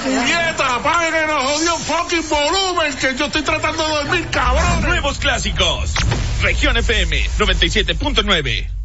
¡Puñeta! ¡Apaguen el jodido fucking volumen! Que yo estoy tratando de dormir, cabrón. Nuevos clásicos. Región FM 97.9.